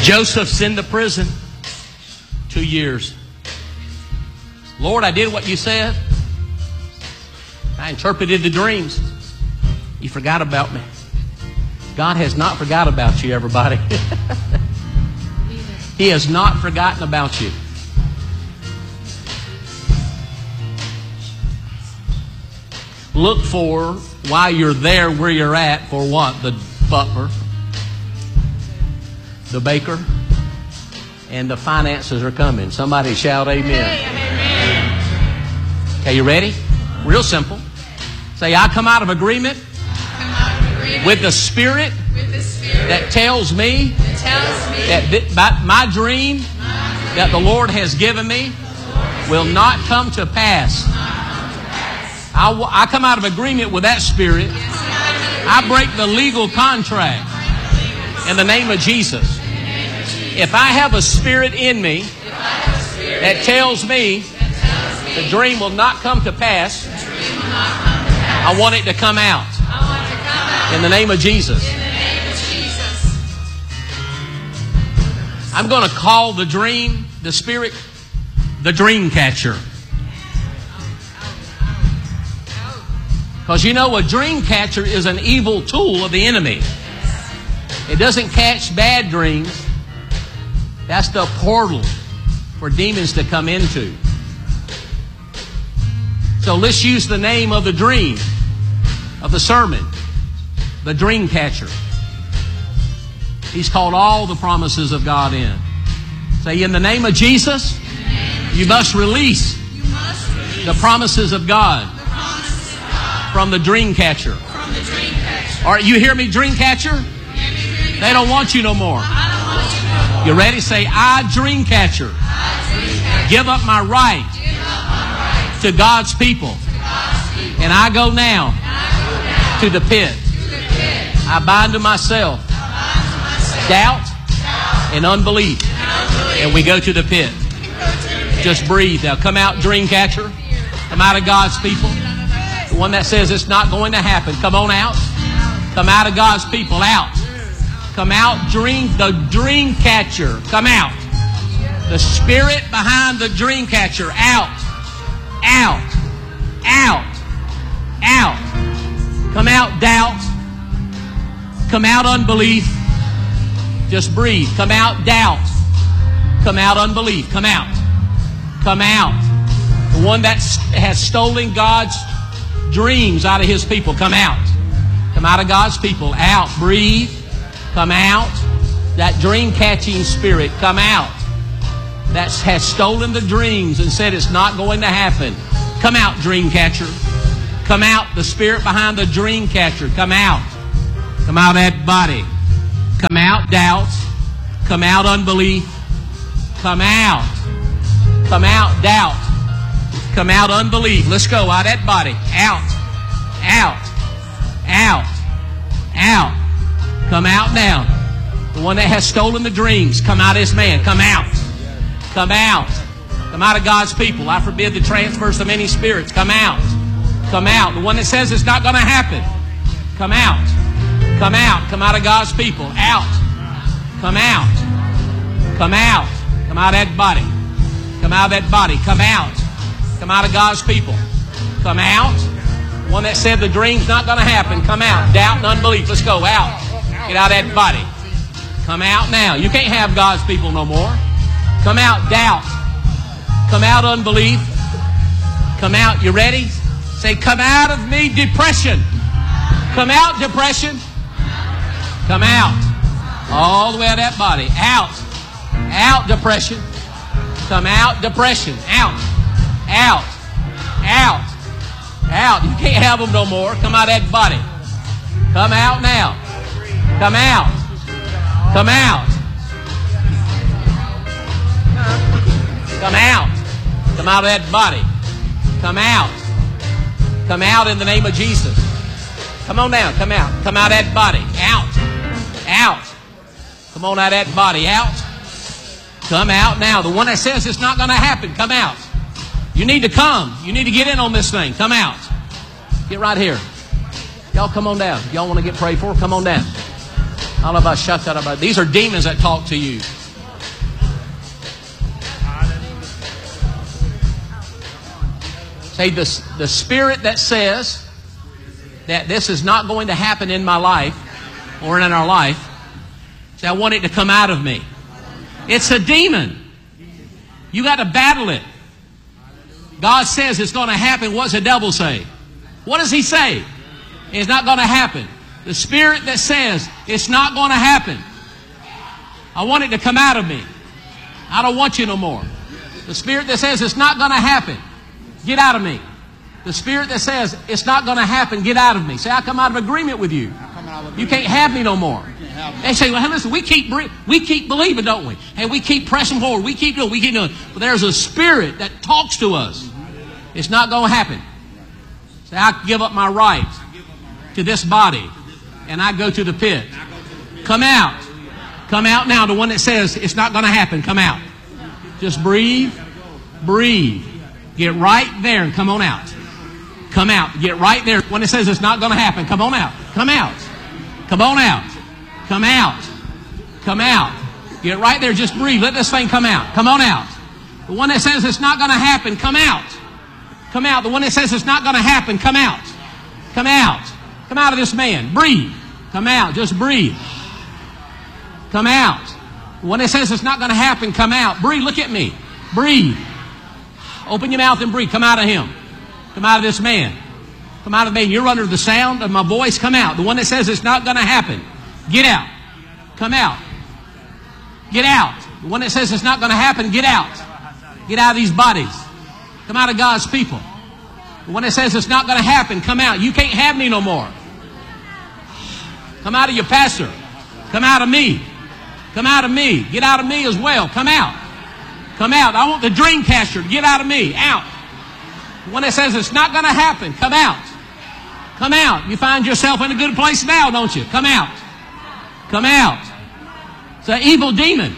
Joseph's in the prison. 2 years. Lord, I did what you said. I interpreted the dreams. You forgot about me. God has not forgot about you, everybody. He has not forgotten about you. Look for, while you're there where you're at, for what? The butler, the baker, and the finances are coming. Somebody shout amen. Okay, you ready? Real simple. Say, I come out of agreement with the Spirit that tells me that my dream that the Lord has given me will not come to pass. I come out of agreement with that Spirit. I break the legal contract in the name of Jesus. If I have a spirit in me that tells me the dream will not come to pass, I want it to come out in the name of Jesus. I'm going to call the dream, the spirit, the dream catcher. Because you know, a dream catcher is an evil tool of the enemy. It doesn't catch bad dreams. That's the portal for demons to come into. So let's use the name of the dream, of the sermon, the dream catcher. He's called all the promises of God in. Say, in the name of Jesus, you must release the promises of God from the dream catcher. All right, you hear me, dream catcher? They don't want you no more. You ready? Say, I, dream catcher, give up my right to God's people. And I go now to the pit. I bind to myself doubt and unbelief. And we go to the pit. Just breathe. Now come out, dream catcher. Come out of God's people. The one that says it's not going to happen. Come on out. Come out of God's people. Out. Come out, the dream catcher. Come out. The spirit behind the dream catcher. Out. Out. Out. Out. Come out, doubt. Come out, unbelief. Just breathe. Come out, doubt. Come out, unbelief. Come out. Come out. The one that has stolen God's dreams out of His people. Come out. Come out of God's people. Out. Breathe. Come out. That dream catching spirit. Come out. That has stolen the dreams and said it's not going to happen. Come out, dream catcher. Come out. The spirit behind the dream catcher. Come out. Come out, that body. Come out, doubt. Come out, unbelief. Come out. Come out, doubt. Come out, unbelief. Let's go. Out that body. Out. Out. Out. Out. Come out now. The one that has stolen the dreams. Come out, this man. Come out. Come out. Come out of God's people. I forbid the transfers of any spirits. Come out. Come out. The one that says it's not going to happen. Come out. Come out. Come out of God's people. Out. Come out. Come out. Come out of that body. Come out of that body. Come out. Come out of God's people. Come out. One that said the dream's not going to happen. Come out. Doubt and unbelief. Let's go. Out. Get out of that body. Come out now. You can't have God's people no more. Come out, doubt. Come out, unbelief. Come out. You ready? Say, come out of me, depression. Come out, depression. Come out. All the way out of that body. Out. Out, depression. Come out, depression. Out. Out. Out. Out. You can't have them no more. Come out of that body. Come out now. Come out. Come out. Come out. Come out of that body. Come out. Come out in the name of Jesus. Come on now. Come out. Come out of that body. Out. Out. Come on out of that body. Out. Come out now. The one that says it's not going to happen. Come out. You need to come. You need to get in on this thing. Come out. Get right here. Y'all come on down. Y'all want to get prayed for? Come on down. These are demons that talk to you. Say, the spirit that says that this is not going to happen in my life or in our life, say, I want it to come out of me. It's a demon. You got to battle it. God says it's going to happen. What's the devil say? What does he say? It's not going to happen. The spirit that says it's not going to happen, I want it to come out of me. I don't want you no more. The spirit that says it's not going to happen, get out of me. The spirit that says it's not going to happen, get out of me. Say, I come out of agreement with you. You can't have me no more. They say, well, hey, listen, we keep believing, don't we? And we keep pressing forward. We keep doing. But there's a spirit that talks to us. It's not going to happen. Say, I give up my right to this body, and I go to the pit. Come out. Come out now. The one that says it's not going to happen, come out. Just breathe. Breathe. Get right there and come on out. Come out. Get right there. When it says it's not going to happen, come on out. Come out. Come on out. Come out. Come out. Get right there. Just breathe. Let this thing come out. Come on out. The one that says it's not going to happen, come out. Come out. The one that says it's not going to happen, come out. Come out. Come out of this man. Breathe. Come out. Just breathe. Come out. The one that says it's not going to happen, come out. Breathe. Look at me. Breathe. Open your mouth and breathe. Come out of him. Come out of this man. Come out of the man. You're under the sound of my voice. Come out. The one that says it's not going to happen, get out. Come out. Get out. The one that says it's not going to happen, get out. Get out of these bodies. Come out of God's people. The one that says it's not going to happen, come out. You can't have me no more. Come out of your pastor. Come out of me. Come out of me. Get out of me as well. Come out. Come out. I want the dream catcher to get out of me. Out. The one that says it's not going to happen, come out. Come out. You find yourself in a good place now, don't you? Come out. Come out. It's an evil demon.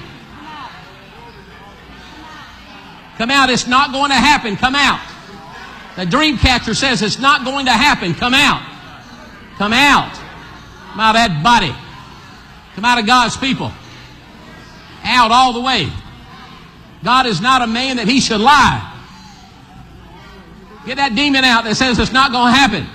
Come out. It's not going to happen. Come out. The dream catcher says it's not going to happen. Come out. Come out. Come out of that body. Come out of God's people. Out all the way. God is not a man that he should lie. Get that demon out that says it's not going to happen.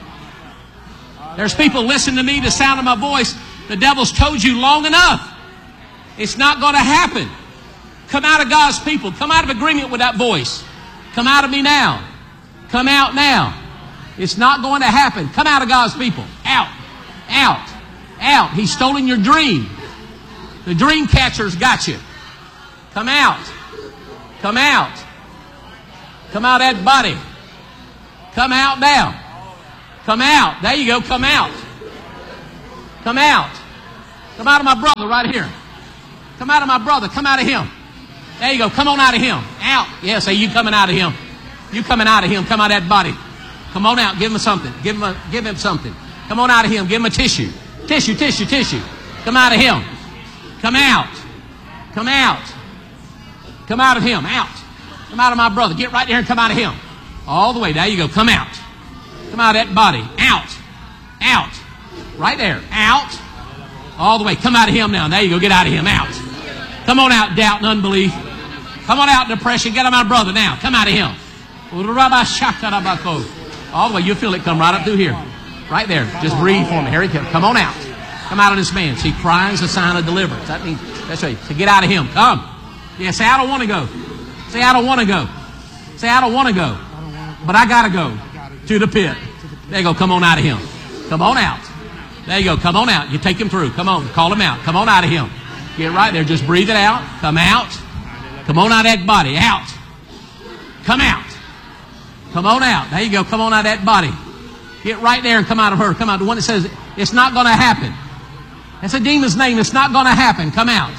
There's people listening to me, the sound of my voice. The devil's told you long enough. It's not going to happen. Come out of God's people. Come out of agreement with that voice. Come out of me now. Come out now. It's not going to happen. Come out of God's people. Out. Out. Out. He's stolen your dream. The dream catcher's got you. Come out. Come out. Come out of that body. Come out now. Come out. There you go. Come out. Come out. Come out of my brother right here. Come out of my brother. Come out of him. There you go. Come on out of him. Out. Yeah, say you coming out of him. You coming out of him. Come out of that body. Come on out. Give him something. Give him something. Come on out of him. Give him a tissue. Tissue, tissue, tissue. Come out of him. Come out. Come out. Come out of him. Out. Come out of my brother. Get right there and come out of him. All the way. There you go. Come out. Come out of that body. Out. Out. Right there. Out. All the way. Come out of him now. There you go. Get out of him. Out. Come on out, doubt and unbelief. Come on out, depression. Get out of my brother now. Come out of him. All the way. You'll feel it come right up through here. Right there. Just breathe for me. Here he comes. Come on out. Come out of this man. See, crying is a sign of deliverance. That means, that's right. So get out of him. Come. Yeah, say, I don't want to go. Say, I don't want to go. Say, I don't want to go. But I got to go to the pit. There you go. Come on out of him. Come on out. There you go. Come on out. You take him through. Come on. Call him out. Come on out of him. Get right there. Just breathe it out. Come out. Come on out of that body. Out. Come out. Come on out. There you go. Come on out of that body. Get right there and come out of her. Come out. The one that says it's not going to happen. That's a demon's name. It's not going to happen. Come out.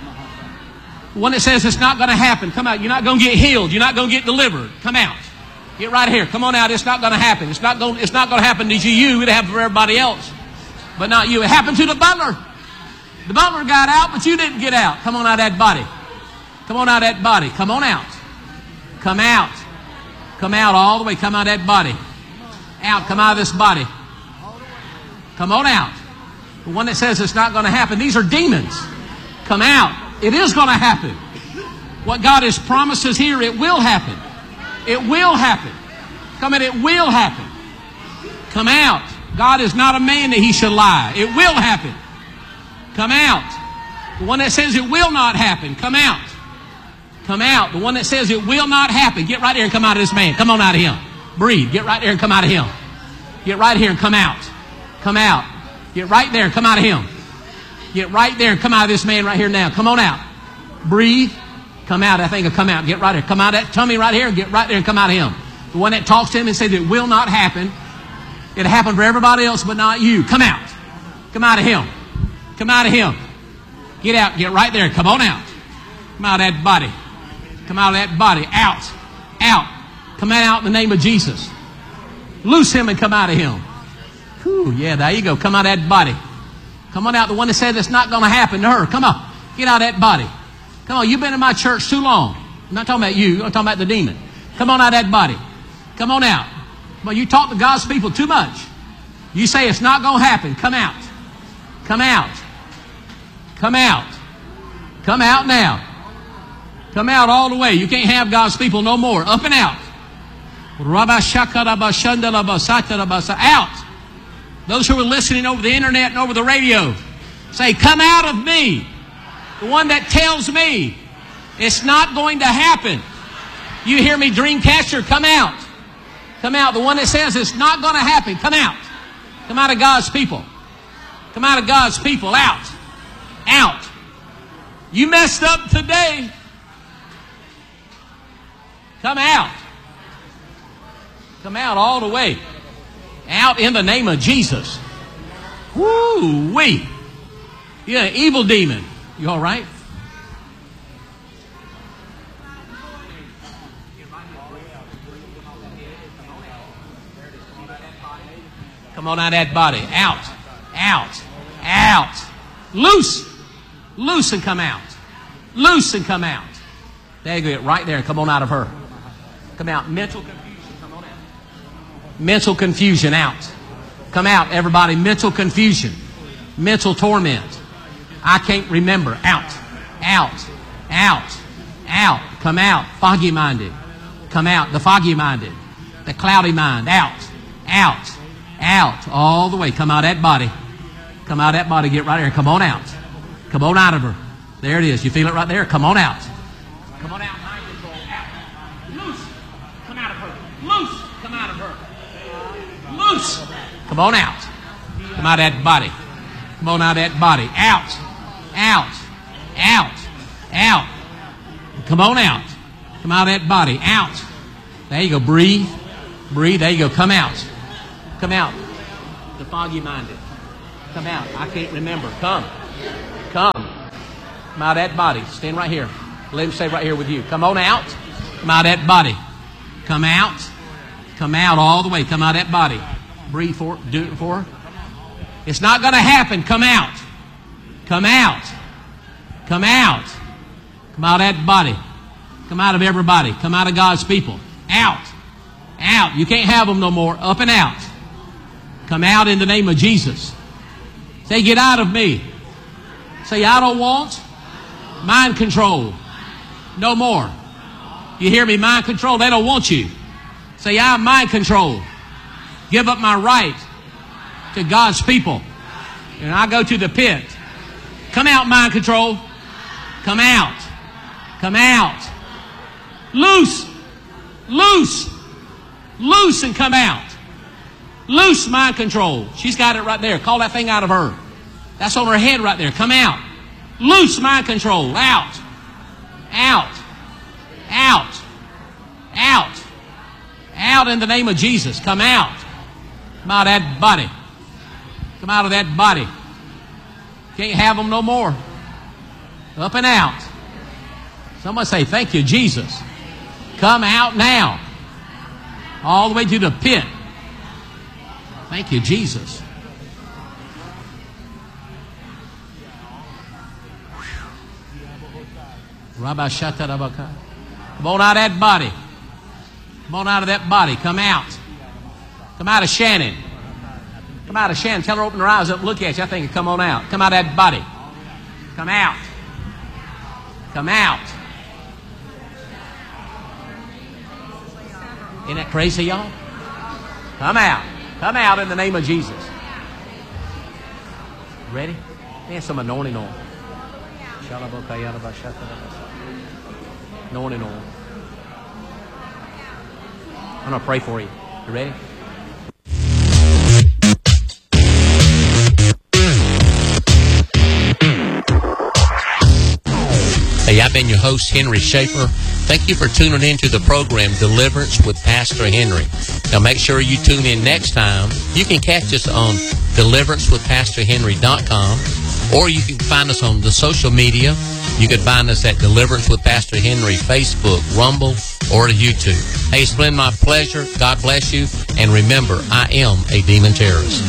The one that says it's not going to happen. Come out. You're not going to get healed. You're not going to get delivered. Come out. Get right here. Come on out. It's not going to happen. It's not going to happen to you. It'll happen for everybody else. But not you. It happened to the butler. The butler got out, but you didn't get out. Come on out of that body. Come on out of that body. Come on out. Come out. Come out all the way. Come out of that body. Out. Come out of this body. Come on out. The one that says it's not going to happen. These are demons. Come out. It is going to happen. What God has promised us here, it will happen. It will happen. Come on, it will happen. Come out. God is not a man that He should lie. It will happen. Come out. The one that says it will not happen, come out. Come out. The one that says it will not happen, get right there and come out of this man. Come on out of him. Breathe. Get right there and come out of him. Get right here and come out. Come out. Get right there and come out of him. Get right there and come out of this man right here now. Come on out. Breathe. Come out. I think I'll come out. Get right there. Come out of that tummy right here and get right there and come out of him. The one that talks to him and says it will not happen. It'll happen for everybody else but not you. Come out. Come out of him. Come out of him. Get out. Get right there. Come on out. Come out of that body. Come out of that body. Out. Out. Come out in the name of Jesus. Loose him and come out of him. Whew, yeah, there you go. Come out of that body. Come on out. The one that said it's not going to happen to her. Come on. Get out of that body. Come on. You've been in my church too long. I'm not talking about you. I'm talking about the demon. Come on out of that body. Come on out. Well, you talk to God's people too much. You say it's not going to happen. Come out. Come out. Come out. Come out now. Come out all the way. You can't have God's people no more. Up and out. Out. Those who are listening over the internet and over the radio, say, come out of me. The one that tells me it's not going to happen. You hear me, Dreamcatcher? Come out. Come out. The one that says it's not going to happen. Come out. Come out of God's people. Come out of God's people. Out. Out. You messed up today. Come out. Come out all the way. Out in the name of Jesus. Woo-wee. You're an evil demon. You all right? Come on out of that body. Out. Out. Out. Loose. Loose and come out. Loose and come out. There you go. Right there. Come on out of her. Come out. Mental confusion. Come on out. Mental confusion. Out. Come out, everybody. Mental confusion. Mental torment. I can't remember. Out. Out. Out. Out. Come out. Foggy minded. Come out. The foggy minded. The cloudy mind. Out. Out. Out. All the way. Come out of that body. Come out of that body. Get right there. Come on out. Come on out of her. There it is. You feel it right there? Come on out. Come on out. Mind control. Out. Loose. Come out of her. Loose. Come out of her. Loose. Come on out. Come out of that body. Come on out of that body. Out. Out. Out. Out. Come on out. Come out of that body. Out. There you go. Breathe. Breathe. There you go. Come out. Come out. The foggy minded. Come out. I can't remember. Come. Come. Come out of that body. Stand right here. Let him stay right here with you. Come on out. Come out of that body. Come out. Come out all the way. Come out of that body. Breathe for it. Do it for her. It's not going to happen. Come out. Come out. Come out. Come out of that body. Come out of everybody. Come out of God's people. Out. Out. You can't have them no more. Up and out. Come out in the name of Jesus. Say, get out of me. Say, I don't want mind control. No more. You hear me? Mind control. They don't want you. Say, I'm mind control. Give up my right to God's people. And I go to the pit. Come out, mind control. Come out. Come out. Loose. Loose. Loose and come out. Loose mind control. She's got it right there. Call that thing out of her. That's on her head right there. Come out. Loose mind control. Out. Out. Out. Out. Out in the name of Jesus. Come out. Come out of that body. Come out of that body. Can't have them no more. Up and out. Someone say, thank you, Jesus. Come out now. All the way to the pit. Thank you, Jesus. Rabbi Shatarabaka. Come on out of that body. Come on out of that body. Come out. Come out of Shannon. Come out of Shannon. Tell her open her eyes up and look at you. I think come on out. Come out of that body. Come out. Come out. Isn't that crazy, y'all? Come out. Come out in the name of Jesus. Ready? Man, some anointing oil. Anointing oil. I'm going to pray for you. You ready? Hey, I've been your host, Henry Schaefer. Thank you for tuning in to the program Deliverance with Pastor Henry. Now make sure you tune in next time. You can catch us on deliveranceWithPastorHenry.com, or you can find us on the social media. You can find us at Deliverance with Pastor Henry, Facebook, Rumble, or YouTube. Hey, it's been my pleasure. God bless you. And remember, I am a demon terrorist.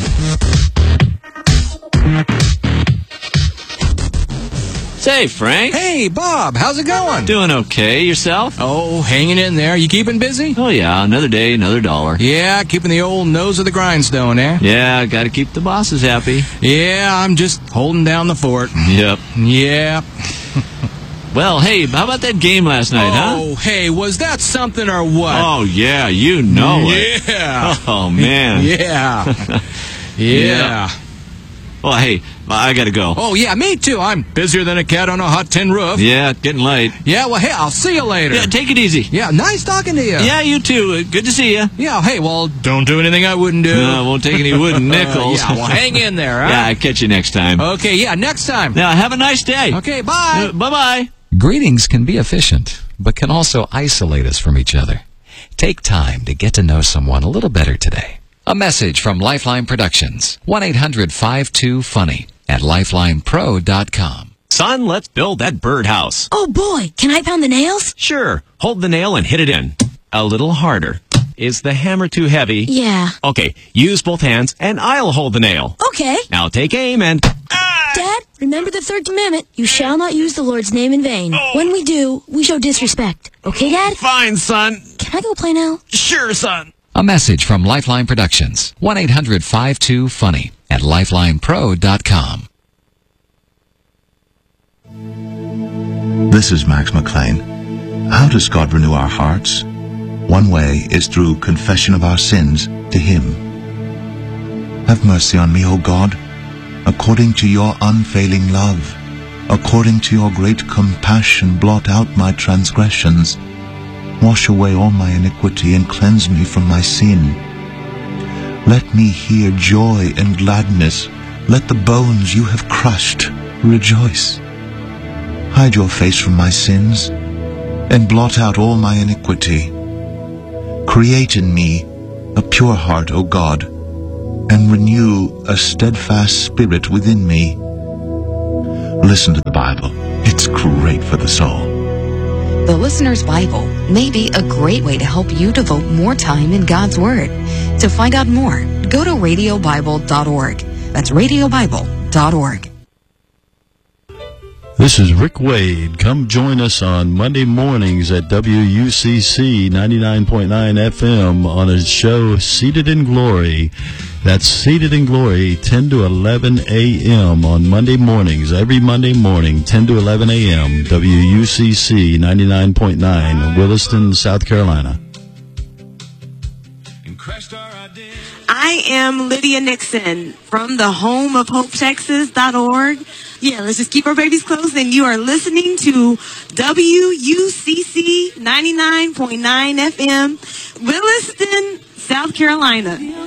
Hey, Frank. Hey, Bob. How's it going? Doing okay. Yourself? Oh, hanging in there. You keeping busy? Oh, yeah. Another day, another dollar. Yeah, keeping the old nose of the grindstone, eh? Yeah, got to keep the bosses happy. Yeah, I'm just holding down the fort. Yep. Yeah. Well, hey, how about that game last night, huh? Oh, hey, was that something or what? Oh, yeah, you know it. Yeah. Oh, man. Yeah. Yeah. Well, hey, I got to go. Oh, yeah, me too. I'm busier than a cat on a hot tin roof. Yeah, getting late. Yeah, well, hey, I'll see you later. Yeah, take it easy. Yeah, nice talking to you. Yeah, you too. Good to see you. Yeah, hey, well, don't do anything I wouldn't do. No, won't take any wooden nickels. Yeah, well, hang in there, huh? Yeah, I'll catch you next time. Okay, yeah, next time. Now, have a nice day. Okay, bye. Bye-bye. Greetings can be efficient, but can also isolate us from each other. Take time to get to know someone a little better today. A message from Lifeline Productions. 1-800-52-FUNNY at lifelinepro.com. Son, let's build that birdhouse. Oh boy, can I pound the nails? Sure. Hold the nail and hit it in. A little harder. Is the hammer too heavy? Yeah. Okay, use both hands and I'll hold the nail. Okay. Now take aim and... Dad, remember the third commandment. You shall not use the Lord's name in vain. Oh. When we do, we show disrespect. Okay, Dad? Fine, son. Can I go play now? Sure, son. A message from Lifeline Productions. 1-800-52-FUNNY at lifelinepro.com. This is Max McLean. How does God renew our hearts? One way is through confession of our sins to Him. Have mercy on me, O God, according to your unfailing love. According to your great compassion, blot out my transgressions. Wash away all my iniquity and cleanse me from my sin. Let me hear joy and gladness. Let the bones you have crushed rejoice. Hide your face from my sins and blot out all my iniquity. Create in me a pure heart, O God, and renew a steadfast spirit within me. Listen to the Bible. It's great for the soul. The Listener's Bible may be a great way to help you devote more time in God's Word. To find out more, go to radiobible.org. That's radiobible.org. This is Rick Wade. Come join us on Monday mornings at WUCC 99.9 FM on a show, Seated in Glory. That's Seated in Glory, 10 to 11 a.m. on Monday mornings. Every Monday morning, 10 to 11 a.m., WUCC 99.9, Williston, South Carolina. I am Lydia Nixon from the home of HopeTexas.org. Yeah, let's just keep our babies close. And you are listening to WUCC 99.9 FM, Williston, South Carolina.